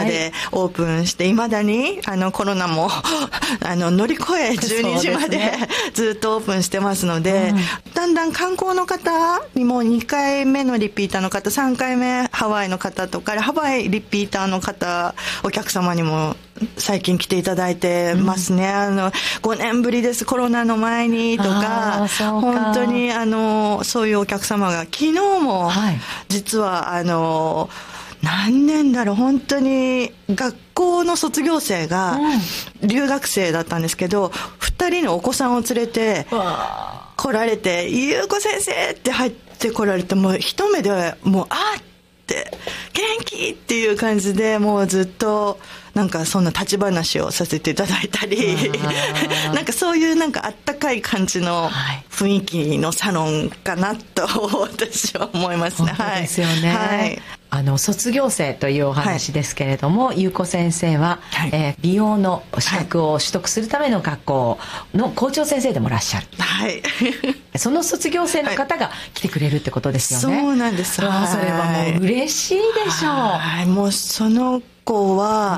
までオープンして、いまだにコロナも乗り越え12時までずっとオープンしてますので、だんだん観光の方にも2回目のリピーターの方、3回目ハワイの方とか、ハワイリピーターの方、お客様にも最近来ていただいてますね。5年ぶりです、コロナの前にとか、本当にそういうお客様が、昨日も実は何年だろう、本当に学校の卒業生が留学生だったんですけど、2人のお子さんを連れて来られて、優子先生って入って来られて、もう一目でもうって元気っていう感じで、もうずっとなんかそんな立ち話をさせていただいたりなんかそういうなんかあったかい感じの雰囲気のサロンかなと私は思いますね。 本当ですよね、卒業生というお話ですけれども、優子先生は、美容の資格を取得するための学校の校長先生でもいらっしゃる。その卒業生の方が来てくれるってことですよね。 そうなんです。 それはもう嬉しいでしょう。 もうその子は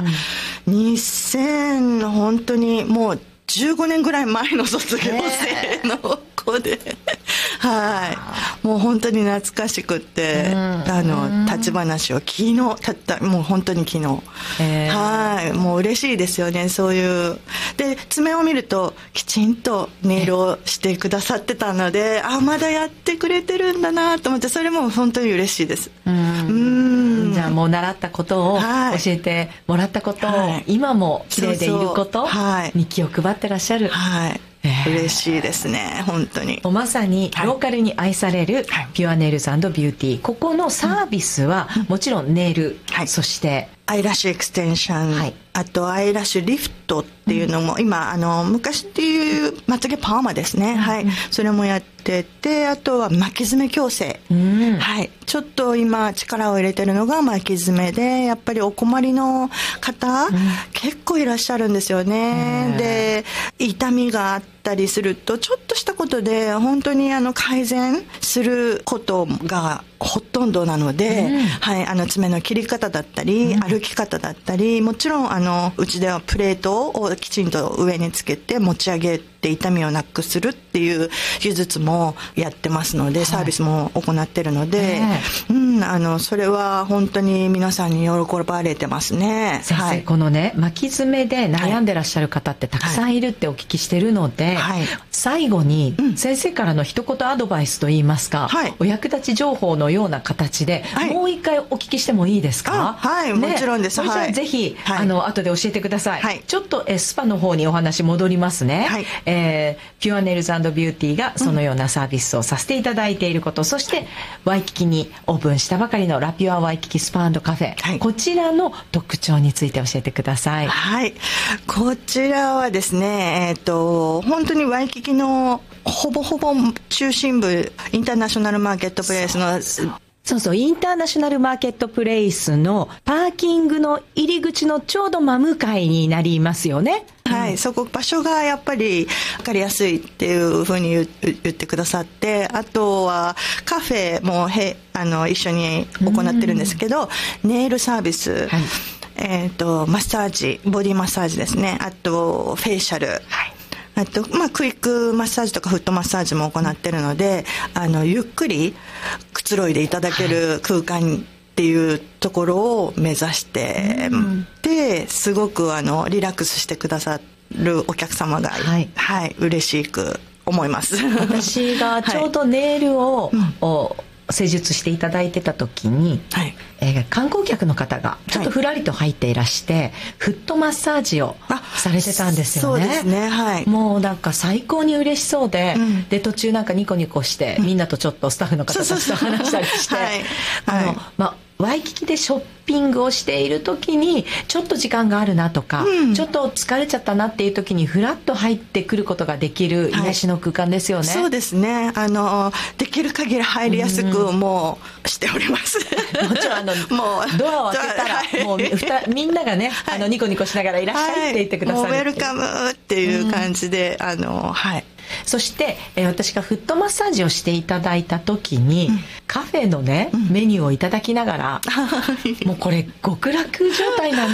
2000本当にもう15年ぐらい前の卒業生の子でもう本当に懐かしくって立ち話を昨日もう本当に昨日もう嬉しいですよね。そういうで爪を見るときちんとネイルをしてくださってたので、まだやってくれてるんだなと思って、それも本当に嬉しいです。 じゃあもう習ったことを教えてもらったことを、今も綺麗でいることに気を配ってらっしゃる。 嬉しいですね、本当に。 まさにローカルに愛されるピュアネイルズ&ビューティー、ここのサービスはもちろんネイル、そしてアイラッシュエクステンション、あとアイラッシュリフトっていうのも、今昔っていうまつげパーマですね、それもやってて、あとは巻き爪矯正、ちょっと今力を入れてるのが巻き爪で、やっぱりお困りの方、結構いらっしゃるんですよね。で痛みがあったりすると、ちょっとしたことで本当に改善することがほとんどなので、爪の切り方だったり、歩き方だったり、もちろんうちではプレートをきちんと上につけて持ち上げて痛みをなくするっていう技術もやってますので、サービスも行ってるので、それは本当に皆さんに喜ばれてますね。 先生、このね巻き爪で悩んでらっしゃる方ってたくさんいるってお聞きしてるので、最後に先生からの一言アドバイスといいますか、お役立ち情報のような形で、もう一回お聞きしてもいいですか？ もちろんです。 それじゃあぜひ後で教えてください。ちょっとスパの方にお話戻りますね。ピュアネイルズ&ビューティーがそのようなサービスをさせていただいていること、そしてワイキキにオープンしたばかりのラピュアワイキキスパ&カフェ、こちらの特徴について教えてください。 こちらはですね、本当にワイキキのほぼほぼ中心部、インターナショナルマーケットプレイスのインターナショナルマーケットプレイスのパーキングの入り口のちょうど真向かいになりますよね。 そこ場所がやっぱり分かりやすいっていうふうに言ってくださって、あとはカフェも一緒に行ってるんですけど、ネイルサービス、マッサージ、ボディマッサージですね、あとフェイシャル、あとクイックマッサージとかフットマッサージも行ってるので、ゆっくりくつろいでいただける空間っていうところを目指してで、すごくリラックスしてくださるお客様が嬉しく思います。 私がちょうどネイルを施術していただいてた時に、観光客の方がちょっとふらりと入っていらして、フットマッサージをされてたんですよね。そうですね、もうなんか最高に嬉しそうで、で途中なんかニコニコして、みんなとちょっとスタッフの方たちと話したりして、ワイキキでショッピングをしている時にちょっと時間があるなとか、ちょっと疲れちゃったなっていう時にフラッと入ってくることができる癒しの空間ですよね。 そうですね、できる限り入りやすくもうしております。 もちろんもうドアを開けたらもうみんながねニコニコしながらいらっしゃいって言ってくださる、 もうウェルカムっていう感じで、 そして、私がフットマッサージをしていただいた時に、カフェのね、メニューをいただきながら、もうこれ極楽状態なん